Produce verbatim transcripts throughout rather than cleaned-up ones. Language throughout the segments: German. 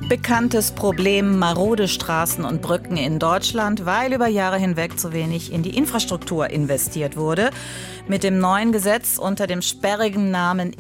Bekanntes Problem: marode Straßen und Brücken in Deutschland, weil über Jahre hinweg zu wenig in die Infrastruktur investiert wurde. Mit dem neuen Gesetz unter dem sperrigen Namen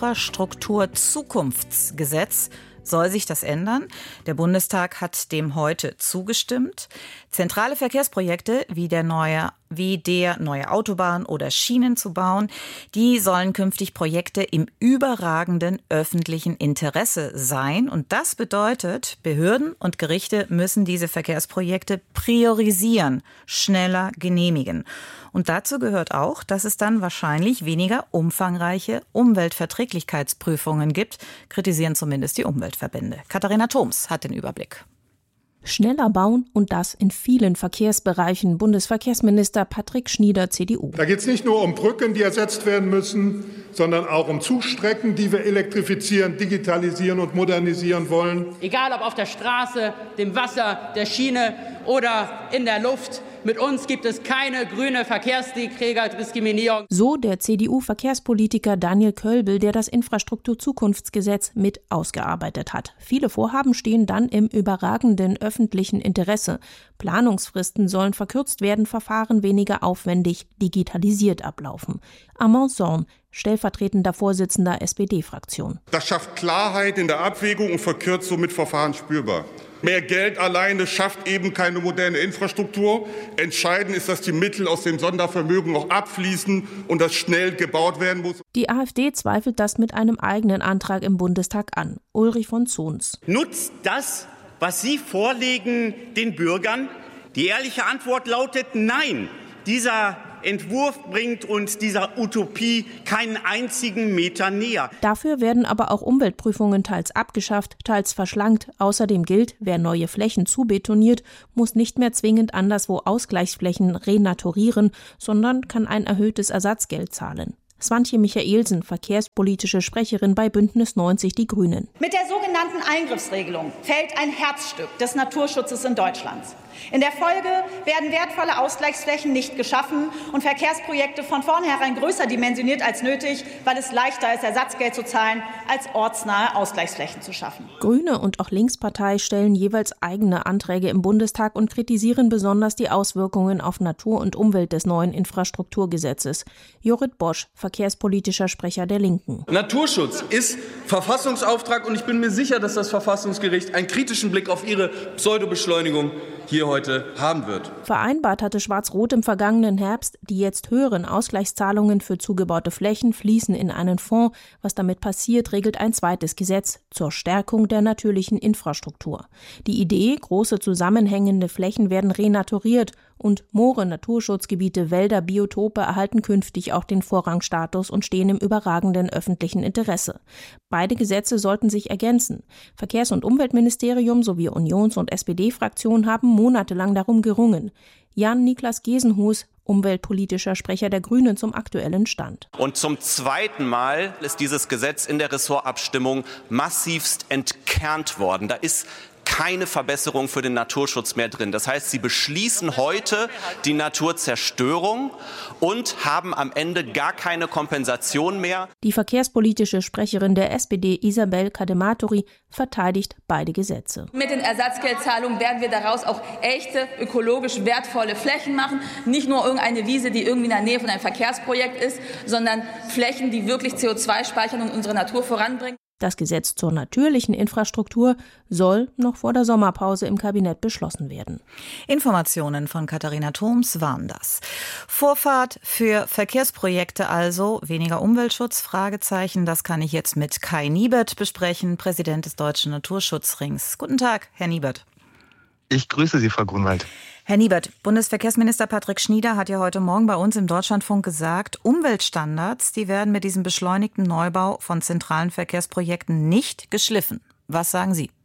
Infrastrukturzukunftsgesetz soll sich das ändern. Der Bundestag hat dem heute zugestimmt. Zentrale Verkehrsprojekte wie der neue, wie der neue Autobahn oder Schienen zu bauen, die sollen künftig Projekte im überragenden öffentlichen Interesse sein. Und das bedeutet, Behörden und Gerichte müssen diese Verkehrsprojekte priorisieren, schneller genehmigen. Und dazu gehört auch, dass es dann wahrscheinlich weniger umfangreiche Umweltverträglichkeitsprüfungen gibt, kritisieren zumindest die Umweltverbände. Katharina Thoms hat den Überblick. Schneller bauen und das in vielen Verkehrsbereichen. Bundesverkehrsminister Patrick Schnieder, C D U. Da geht es nicht nur um Brücken, die ersetzt werden müssen, sondern auch um Zugstrecken, die wir elektrifizieren, digitalisieren und modernisieren wollen. Egal ob auf der Straße, dem Wasser, der Schiene oder in der Luft. Mit uns gibt es keine grüne Verkehrsträgerdiskriminierung. So der C D U-Verkehrspolitiker Daniel Kölbel, der das Infrastrukturzukunftsgesetz mit ausgearbeitet hat. Viele Vorhaben stehen dann im überragenden öffentlichen Interesse. Planungsfristen sollen verkürzt werden, Verfahren weniger aufwendig, digitalisiert ablaufen. Armand Zorn, stellvertretender Vorsitzender S P D-Fraktion. Das schafft Klarheit in der Abwägung und verkürzt somit Verfahren spürbar. Mehr Geld alleine schafft eben keine moderne Infrastruktur. Entscheidend ist, dass die Mittel aus dem Sondervermögen auch abfließen und dass schnell gebaut werden muss. Die AfD zweifelt das mit einem eigenen Antrag im Bundestag an. Ulrich von Zons. Nutzt das, was Sie vorlegen, den Bürgern? Die ehrliche Antwort lautet nein. Dieser Entwurf bringt uns dieser Utopie keinen einzigen Meter näher. Dafür werden aber auch Umweltprüfungen teils abgeschafft, teils verschlankt. Außerdem gilt, wer neue Flächen zubetoniert, muss nicht mehr zwingend anderswo Ausgleichsflächen renaturieren, sondern kann ein erhöhtes Ersatzgeld zahlen. Swantje Michaelsen, verkehrspolitische Sprecherin bei Bündnis neunzig Die Grünen. Mit der sogenannten Eingriffsregelung fällt ein Herzstück des Naturschutzes in Deutschland. In der Folge werden wertvolle Ausgleichsflächen nicht geschaffen und Verkehrsprojekte von vornherein größer dimensioniert als nötig, weil es leichter ist, Ersatzgeld zu zahlen, als ortsnahe Ausgleichsflächen zu schaffen. Grüne und auch Linkspartei stellen jeweils eigene Anträge im Bundestag und kritisieren besonders die Auswirkungen auf Natur und Umwelt des neuen Infrastrukturgesetzes. Jorrit Bosch, verkehrspolitischer Sprecher der Linken. Naturschutz ist Verfassungsauftrag und ich bin mir sicher, dass das Verfassungsgericht einen kritischen Blick auf ihre Pseudobeschleunigung hier heute haben wird. Vereinbart hatte Schwarz-Rot im vergangenen Herbst, die jetzt höheren Ausgleichszahlungen für zugebaute Flächen fließen in einen Fonds. Was damit passiert, regelt ein zweites Gesetz zur Stärkung der natürlichen Infrastruktur. Die Idee, große zusammenhängende Flächen werden renaturiert und Moore, Naturschutzgebiete, Wälder, Biotope erhalten künftig auch den Vorrangstatus und stehen im überragenden öffentlichen Interesse. Beide Gesetze sollten sich ergänzen. Verkehrs- und Umweltministerium sowie Unions- und S P D-Fraktion haben monatelang darum gerungen. Jan-Niklas Gesenhus, umweltpolitischer Sprecher der Grünen, zum aktuellen Stand. Und zum zweiten Mal ist dieses Gesetz in der Ressortabstimmung massivst entkernt worden. Da ist keine Verbesserung für den Naturschutz mehr drin. Das heißt, Sie beschließen heute die Naturzerstörung und haben am Ende gar keine Kompensation mehr. Die verkehrspolitische Sprecherin der S P D, Isabel Cadematori, verteidigt beide Gesetze. Mit den Ersatzgeldzahlungen werden wir daraus auch echte, ökologisch wertvolle Flächen machen. Nicht nur irgendeine Wiese, die irgendwie in der Nähe von einem Verkehrsprojekt ist, sondern Flächen, die wirklich C O zwei speichern und unsere Natur voranbringen. Das Gesetz zur natürlichen Infrastruktur soll noch vor der Sommerpause im Kabinett beschlossen werden. Informationen von Katharina Thoms waren das. Vorfahrt für Verkehrsprojekte also, weniger Umweltschutz, Fragezeichen. Das kann ich jetzt mit Kai Niebert besprechen, Präsident des Deutschen Naturschutzrings. Guten Tag, Herr Niebert. Ich grüße Sie, Frau Grunwald. Herr Niebert, Bundesverkehrsminister Patrick Schnieder hat ja heute Morgen bei uns im Deutschlandfunk gesagt, Umweltstandards, die werden mit diesem beschleunigten Neubau von zentralen Verkehrsprojekten nicht geschliffen. Was sagen Sie?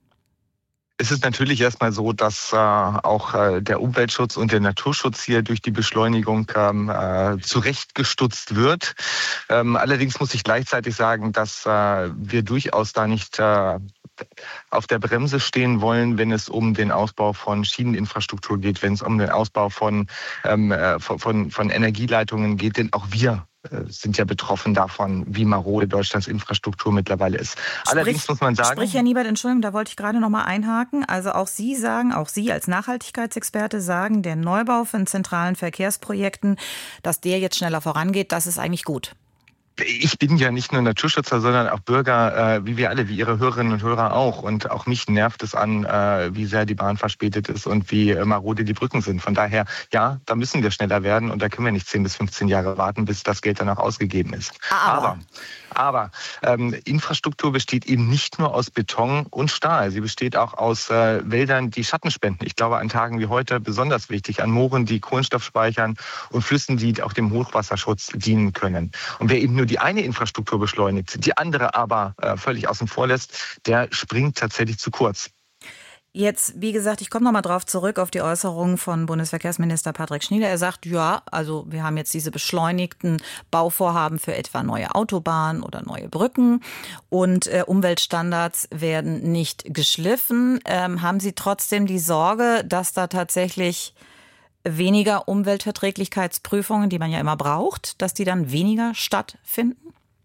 Es ist natürlich erstmal so, dass äh, auch äh, der Umweltschutz und der Naturschutz hier durch die Beschleunigung ähm, äh, zurechtgestutzt wird. Ähm, allerdings muss ich gleichzeitig sagen, dass äh, wir durchaus da nicht äh, auf der Bremse stehen wollen, wenn es um den Ausbau von Schieneninfrastruktur geht, wenn es um den Ausbau von, ähm, von, von Energieleitungen geht. Denn auch wir sind ja betroffen davon, wie marode Deutschlands Infrastruktur mittlerweile ist. Sprich, Allerdings muss man sagen... Sprich, Herr Niebert, Entschuldigung, da wollte ich gerade noch mal einhaken. Also auch Sie sagen, auch Sie als Nachhaltigkeitsexperte sagen, der Neubau von zentralen Verkehrsprojekten, dass der jetzt schneller vorangeht, das ist eigentlich gut. Ich bin ja nicht nur Naturschützer, sondern auch Bürger, äh, wie wir alle, wie Ihre Hörerinnen und Hörer auch. Und auch mich nervt es an, äh, wie sehr die Bahn verspätet ist und wie äh, marode die Brücken sind. Von daher, ja, da müssen wir schneller werden und da können wir nicht zehn bis fünfzehn Jahre warten, bis das Geld dann auch ausgegeben ist. Aber, aber, aber ähm, Infrastruktur besteht eben nicht nur aus Beton und Stahl. Sie besteht auch aus äh, Wäldern, die Schatten spenden. Ich glaube, an Tagen wie heute besonders wichtig, an Mooren, die Kohlenstoff speichern und Flüssen, die auch dem Hochwasserschutz dienen können. Und wer eben nur die eine Infrastruktur beschleunigt, die andere aber äh, völlig außen vor lässt, der springt tatsächlich zu kurz. Jetzt, wie gesagt, ich komme noch mal drauf zurück auf die Äußerungen von Bundesverkehrsminister Patrick Schnieder. Er sagt, ja, also wir haben jetzt diese beschleunigten Bauvorhaben für etwa neue Autobahnen oder neue Brücken und äh, Umweltstandards werden nicht geschliffen. Ähm, haben Sie trotzdem die Sorge, dass da tatsächlich weniger Umweltverträglichkeitsprüfungen, die man ja immer braucht, dass die dann weniger stattfinden?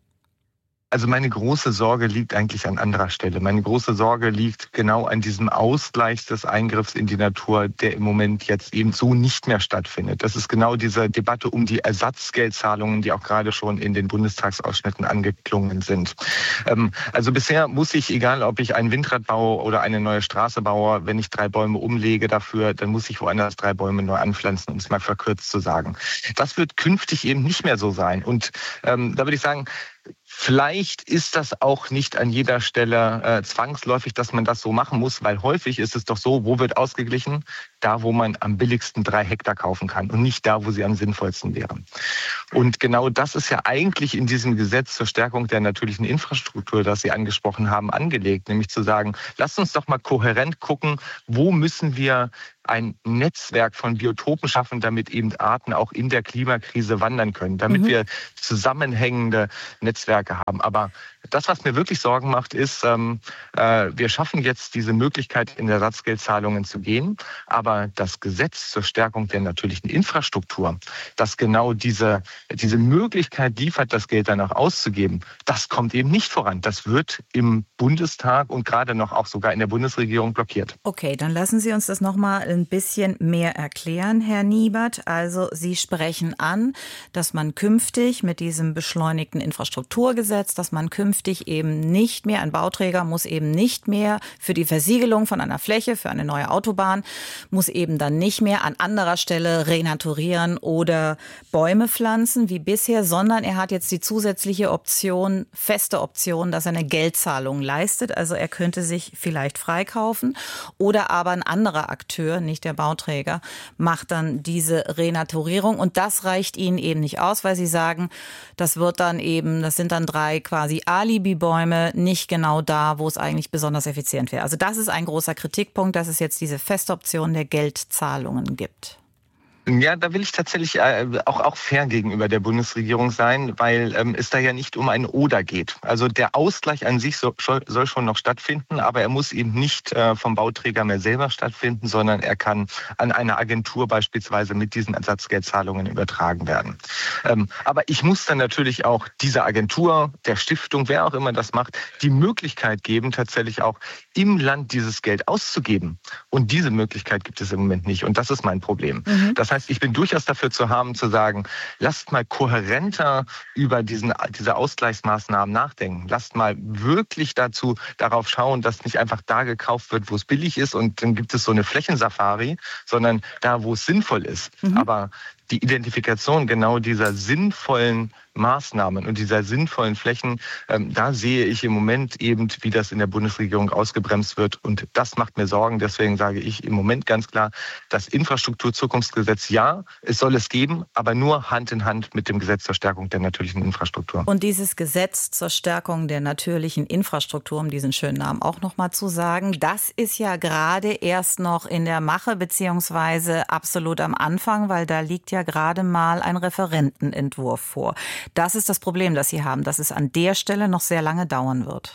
Also meine große Sorge liegt eigentlich an anderer Stelle. Meine große Sorge liegt genau an diesem Ausgleich des Eingriffs in die Natur, der im Moment jetzt eben so nicht mehr stattfindet. Das ist genau diese Debatte um die Ersatzgeldzahlungen, die auch gerade schon in den Bundestagsausschnitten angeklungen sind. Ähm, also bisher muss ich, egal ob ich ein Windrad baue oder eine neue Straße baue, wenn ich drei Bäume umlege dafür, dann muss ich woanders drei Bäume neu anpflanzen, um es mal verkürzt zu sagen. Das wird künftig eben nicht mehr so sein. Und ähm, da würde ich sagen, vielleicht ist das auch nicht an jeder Stelle äh, zwangsläufig, dass man das so machen muss, weil häufig ist es doch so, wo wird ausgeglichen? Da, wo man am billigsten drei Hektar kaufen kann und nicht da, wo sie am sinnvollsten wären. Und genau das ist ja eigentlich in diesem Gesetz zur Stärkung der natürlichen Infrastruktur, das Sie angesprochen haben, angelegt, nämlich zu sagen, lasst uns doch mal kohärent gucken, wo müssen wir ein Netzwerk von Biotopen schaffen, damit eben Arten auch in der Klimakrise wandern können, damit mhm. wir zusammenhängende Netzwerke haben. Aber das, was mir wirklich Sorgen macht, ist, ähm, äh, wir schaffen jetzt diese Möglichkeit, in Ersatzgeldzahlungen zu gehen, aber das Gesetz zur Stärkung der natürlichen Infrastruktur, das genau diese, diese Möglichkeit liefert, das Geld danach auszugeben, das kommt eben nicht voran. Das wird im Bundestag und gerade noch auch sogar in der Bundesregierung blockiert. Okay, dann lassen Sie uns das noch mal ein bisschen mehr erklären, Herr Niebert. Also Sie sprechen an, dass man künftig mit diesem beschleunigten Infrastrukturgesetz, dass man künftig eben nicht mehr, ein Bauträger muss eben nicht mehr für die Versiegelung von einer Fläche, für eine neue Autobahn, muss eben dann nicht mehr an anderer Stelle renaturieren oder Bäume pflanzen wie bisher, sondern er hat jetzt die zusätzliche Option, feste Option, dass er eine Geldzahlung leistet. Also er könnte sich vielleicht freikaufen oder aber ein anderer Akteur, nicht der Bauträger, macht dann diese Renaturierung. Und das reicht Ihnen eben nicht aus, weil Sie sagen, das wird dann eben, das sind dann drei quasi Alibi-Bäume, nicht genau da, wo es eigentlich besonders effizient wäre. Also das ist ein großer Kritikpunkt, dass es jetzt diese feste Option der Geldzahlungen gibt. Ja, da will ich tatsächlich äh, auch, auch fair gegenüber der Bundesregierung sein, weil ähm, es da ja nicht um ein Oder geht. Also der Ausgleich an sich so, soll schon noch stattfinden, aber er muss eben nicht äh, vom Bauträger mehr selber stattfinden, sondern er kann an eine Agentur beispielsweise mit diesen Ersatzgeldzahlungen übertragen werden. Ähm, aber ich muss dann natürlich auch dieser Agentur, der Stiftung, wer auch immer das macht, die Möglichkeit geben, tatsächlich auch im Land dieses Geld auszugeben. Und diese Möglichkeit gibt es im Moment nicht. Und das ist mein Problem. Mhm. Das heißt, ich bin durchaus dafür zu haben, zu sagen, lasst mal kohärenter über diesen, diese Ausgleichsmaßnahmen nachdenken. Lasst mal wirklich dazu darauf schauen, dass nicht einfach da gekauft wird, wo es billig ist und dann gibt es so eine Flächensafari, sondern da, wo es sinnvoll ist. Mhm. Aber die Identifikation genau dieser sinnvollen Maßnahmen und dieser sinnvollen Flächen, ähm, da sehe ich im Moment eben, wie das in der Bundesregierung ausgebremst wird. Und das macht mir Sorgen. Deswegen sage ich im Moment ganz klar, das Infrastrukturzukunftsgesetz, ja, es soll es geben, aber nur Hand in Hand mit dem Gesetz zur Stärkung der natürlichen Infrastruktur. Und dieses Gesetz zur Stärkung der natürlichen Infrastruktur, um diesen schönen Namen auch noch mal zu sagen, das ist ja gerade erst noch in der Mache, beziehungsweise absolut am Anfang, weil da liegt ja gerade mal ein Referentenentwurf vor. Das ist das Problem, das Sie haben, dass es an der Stelle noch sehr lange dauern wird.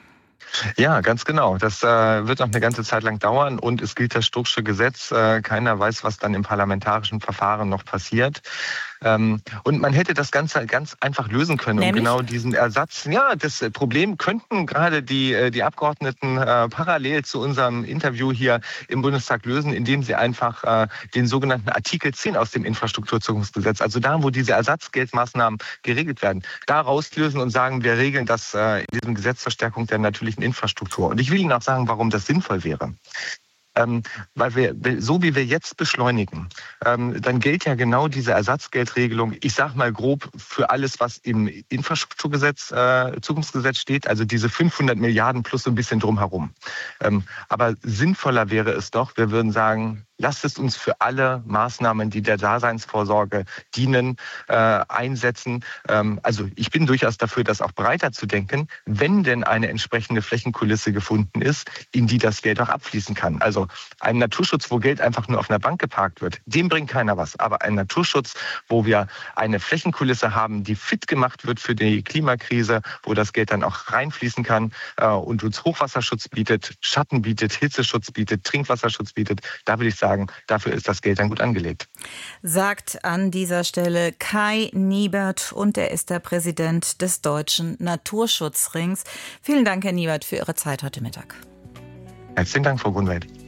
Ja, ganz genau. Das äh, wird noch eine ganze Zeit lang dauern und es gilt das Strucksche Gesetz. Äh, keiner weiß, was dann im parlamentarischen Verfahren noch passiert. Ähm, und man hätte das Ganze ganz einfach lösen können. Nämlich? Und genau diesen Ersatz, ja, das Problem könnten gerade die, die Abgeordneten äh, parallel zu unserem Interview hier im Bundestag lösen, indem sie einfach äh, den sogenannten Artikel zehn aus dem Infrastrukturzukunftsgesetz, also da, wo diese Ersatzgeldmaßnahmen geregelt werden, da rauslösen und sagen, wir regeln das äh, in diesem Gesetz zur Stärkung der natürlichen Infrastruktur. Und ich will Ihnen auch sagen, warum das sinnvoll wäre. Ähm, weil wir, so wie wir jetzt beschleunigen, ähm, dann gilt ja genau diese Ersatzgeldregelung, ich sag mal grob, für alles, was im Infrastrukturgesetz, äh, Zukunftsgesetz steht, also diese fünfhundert Milliarden plus so ein bisschen drumherum. Ähm, aber sinnvoller wäre es doch, wir würden sagen, lasst es uns für alle Maßnahmen, die der Daseinsvorsorge dienen, äh, einsetzen. Ähm, also ich bin durchaus dafür, das auch breiter zu denken, wenn denn eine entsprechende Flächenkulisse gefunden ist, in die das Geld auch abfließen kann. Also ein Naturschutz, wo Geld einfach nur auf einer Bank geparkt wird, dem bringt keiner was. Aber ein Naturschutz, wo wir eine Flächenkulisse haben, die fit gemacht wird für die Klimakrise, wo das Geld dann auch reinfließen kann äh, und uns Hochwasserschutz bietet, Schatten bietet, Hitzeschutz bietet, Trinkwasserschutz bietet, da will ich sagen, dafür ist das Geld dann gut angelegt. Sagt an dieser Stelle Kai Niebert und er ist der Präsident des Deutschen Naturschutzrings. Vielen Dank, Herr Niebert, für Ihre Zeit heute Mittag. Herzlichen Dank, Frau Grunwald.